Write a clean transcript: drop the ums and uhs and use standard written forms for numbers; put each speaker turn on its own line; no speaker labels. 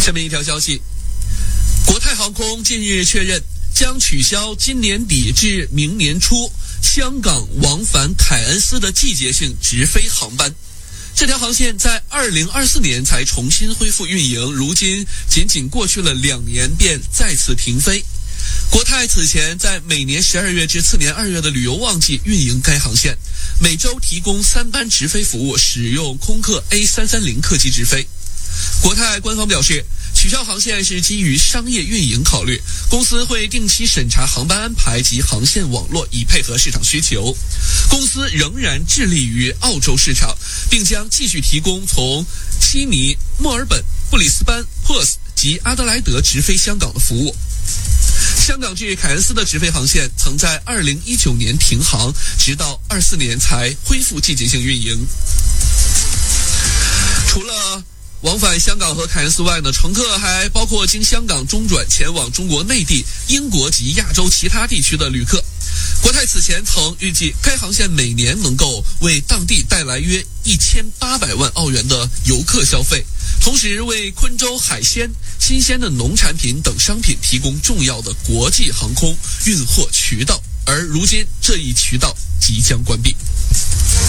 下面一条消息，国泰航空近日确认将取消今年底至明年初香港往返凯恩斯的季节性直飞航班。这条航线在2024年才重新恢复运营，如今仅过去了2年便再次停飞。国泰此前在每年12月至次年2月的旅游旺季运营该航线，每周提供3班直飞服务，使用空客 A330 客机直飞。国泰官方表示，取消航线是基于商业运营考虑，公司会定期审查航班安排及航线网络，以配合市场需求。公司仍然致力于澳洲市场，并将继续提供从悉尼、墨尔本、布里斯班、珀斯及阿德莱德直飞香港的服务。香港至凯恩斯的直飞航线曾在2019年停航，直到24年才恢复季节性运营。除了往返香港和凯恩斯外呢，乘客还包括经香港中转前往中国内地、英国及亚洲其他地区的旅客。国泰此前曾预计该航线每年能够为当地带来约1800万澳元的游客消费，同时为昆州海鲜、新鲜的农产品等商品提供重要的国际航空运货渠道，而如今这一渠道即将关闭。